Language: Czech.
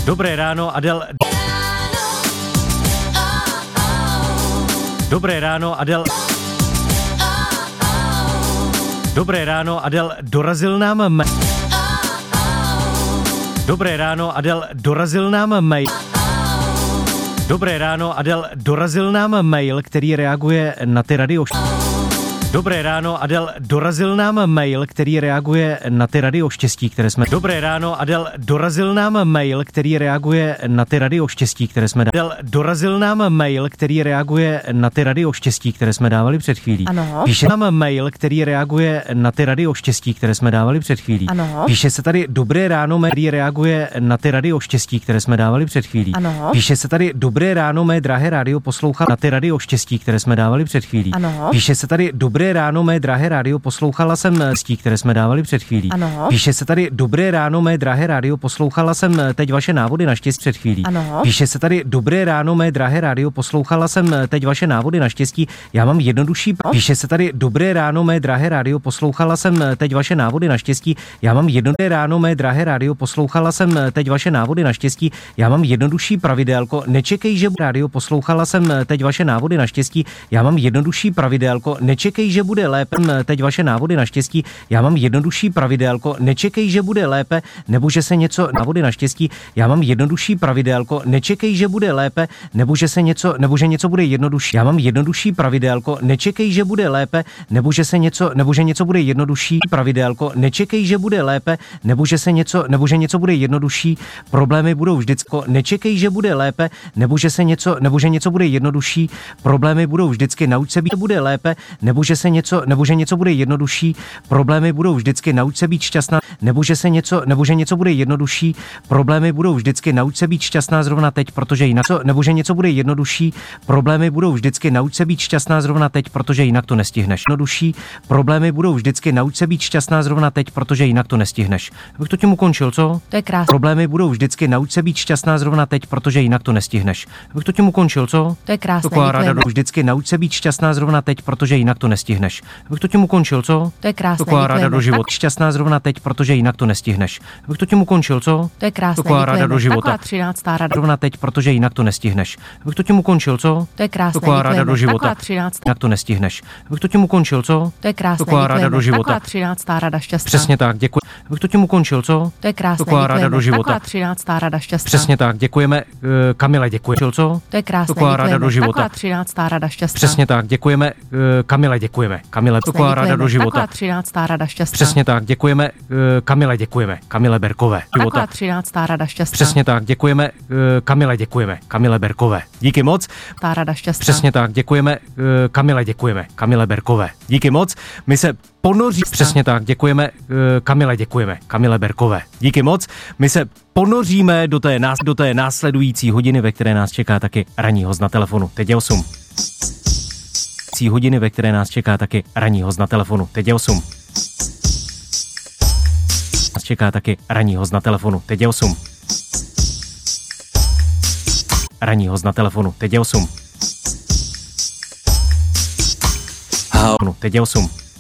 Dobré ráno, Adel. Dobré ráno, Adel. Dobré ráno, Adel, dorazil nám mail. Dobré ráno, Adel, dorazil nám mail. Dobré ráno, Adel, dorazil nám mail, který reaguje na ty radio. Dobré ráno, Adel, dorazil nám mail, který reaguje na ty radio štěstí, které jsme... Dobré ráno, Adel, dorazil nám mail, který reaguje na ty radio štěstí, které jsme... Adel, dorazil nám mail, který reaguje na ty radio štěstí, které jsme dávali před chvílí. Ano. Píše nám mail, který reaguje na ty radio štěstí, které jsme dávali před chvílí. Ano. Píše se tady dobré ráno, který reaguje na ty radio štěstí, které jsme dávali před chvílí. Ano. Píše se tady dobré ráno, mé drahé rádio poslouchala na ty radio štěstí, které jsme dávali před chvílí. Ano. Píše se tady dobré ráno, mé drahé rádio poslouchala jsem stí, které jsme dávali před chvílí. Ano. Píše se tady dobré ráno, mé drahé rádio poslouchala jsem teď vaše návody na štěstí před chvílí. Ano. Píše se tady dobré ráno, mé drahé rádio poslouchala jsem teď vaše návody na štěstí. Já mám jednodušší. Píše se tady dobré ráno, mé drahé rádio poslouchala jsem teď vaše návody na štěstí. Já mám jednoduché ráno, mé drahé rádio poslouchala jsem teď vaše návody na štěstí. Já mám jednodušší pravidélko. Nečekej, že rádio poslouchala jsem teď vaše návody na štěstí. Já mám jednodušší pravidélko. Nečekej, že bude lépe. Teď vaše návody na štěstí. Já mám jednodušší pravidélko. Nečekej, že bude lépe, nebo že se něco návody na štěstí. Já mám jednodušší pravidélko. Nečekej, že bude lépe, nebo že se něco, nebo že něco bude jednodušší. Já mám jednodušší pravidélko. Nečekej, že bude lépe, nebo že se něco, nebo že něco bude jednodušší. Pravidélko. Nečekej, že bude lépe, nebo že se něco, nebo že něco bude jednodušší. Problémy budou vždycky. Nečekej, že bude lépe, nebo že se něco, nebo že něco bude jednodušší. Problémy budou vždycky. Nauč se být, bude lépe, nebo že se něco, nebo že něco bude jednodušší. Problémy budou vždycky. Nauč se být šťastná, nebo že se něco, nebo že něco bude jednodušší. Problémy budou vždycky. Nauč se být šťastná zrovna teď, protože jinak to, nebo že něco bude jednodušší. Problémy budou vždycky. Nauč se být šťastná zrovna teď, protože jinak to nestihneš. Jednodušší. Problémy budou vždycky. Nauč se být šťastná zrovna teď, protože jinak to nestihneš. Abych to tím ukončil, co? To je krásné. Problémy budou vždycky. Nauč se být šťastná zrovna teď, protože jinak to nestihneš. Abych to tím ukončil, co? To je krásné. Taková rada vždycky. Nauč se být šťastná zrovna teď, protože jinak to nestihneš. Abych to tím ukončil, co? To je krásné. Taková rada do života. Šťastná zrovna teď, protože jinak to nestihneš. Abych to tím ukončil, co? To je krásné. Taková rada do života. Taková 13. rada. Zrovna teď, protože jinak to nestihneš. Abych to tím ukončil, co? To je krásné. Taková rada do života. Taková 13. Jinak to nestihneš. Abych to tím ukončil, co? To je krásné. Taková rada do života. Taková 13. rada šťastná. Přesně tak, děkuji. Abych to tím ukončil, co? To je krásné. Taková rada do života. Taková 13. rada šťastná. Přesně tak, děkujeme. Kamile, děkuji. Co? To je krásné. Taková rada do života. Taková 13. rada šťastná. Přesně tak, děkujeme. Kamile, děkujeme. Kamile, taková rada do života. Taková 13. rada šťastná. Přesně tak, děkujeme. Kamile, děkujeme. Kamile Berkové. Taková 13. rada šťastná. Přesně tak, děkujeme. Kamile, děkujeme. Kamile Berkové. Díky moc. Ta rada šťastná. Přesně tak, děkujeme. Kamile, děkujeme. Kamile Berkové. Díky moc. My se ponoří. Přesně tak, děkujeme. Kamile, děkujeme. Kamile Berkové. Díky moc. My se ponoříme do té následující hodiny, ve které nás čeká taky ranní host na telefonu. Teď je 8. Hodiny, ve které nás čeká taky ranní host na telefonu. Teď je 8. Nás čeká taky ranní host na telefonu. Teď je 8. Ranní host na telefonu. Teď je 8. Teď je 8.